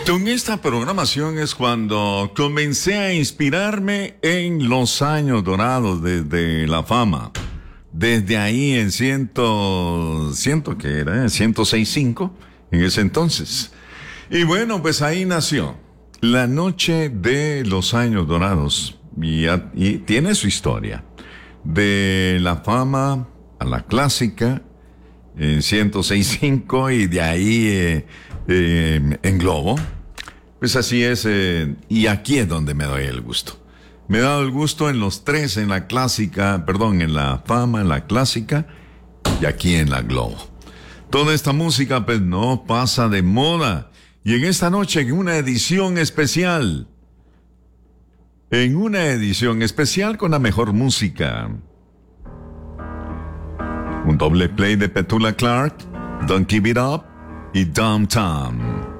Con esta programación es cuando comencé a inspirarme en los años dorados desde la fama. Desde ahí en 106.5 en ese entonces. Y bueno, pues ahí nació la noche de los años dorados. Y tiene su historia. De la fama a la clásica en 106.5 y de ahí en Globo. Pues así es, y aquí es donde me doy el gusto. Me he dado el gusto en los tres, en la clásica, perdón, en la fama, en la clásica y aquí en la Globo. Toda esta música pues no pasa de moda. Y en esta noche, en una edición especial con la mejor música. Un doble play de Petula Clark, Don't Give It Up y Downtown.